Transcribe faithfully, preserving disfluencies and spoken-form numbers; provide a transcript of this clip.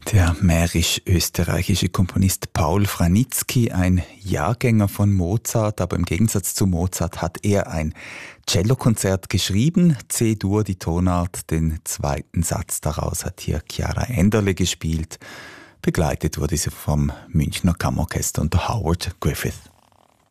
Der mährisch-österreichische Komponist Paul Wranitzky, ein Jahrgänger von Mozart, aber im Gegensatz zu Mozart hat er ein Cellokonzert geschrieben, C-Dur, die Tonart, den zweiten Satz daraus hat hier Chiara Enderle gespielt. Begleitet wurde sie vom Münchner Kammerorchester unter Howard Griffith.